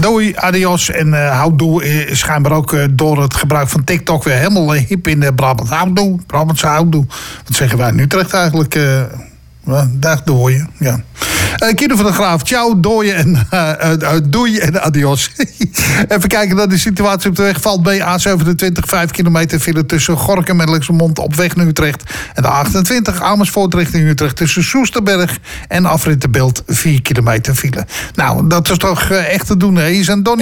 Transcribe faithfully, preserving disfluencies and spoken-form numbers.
doei, adios. En uh, houdoe is schijnbaar ook uh, door het gebruik van TikTok weer helemaal uh, hip in uh, Brabant. Houdoe, Brabantse houdoe. Wat zeggen wij in Utrecht eigenlijk? Uh, Dag dooien, ja. Uh, Kino van der Graaf, ciao, dooien en uh, uh, doei en adios. Even kijken naar de situatie op de weg. Valt B A zevenentwintig, vijf kilometer file tussen Gorinchem en Lexmond op weg naar Utrecht. En de achtentwintig, Amersfoort richting Utrecht tussen Soesterberg en Afrit de Beeld, vier kilometer file. Nou, dat is toch uh, echt te doen, hè? Hier zijn Donnie.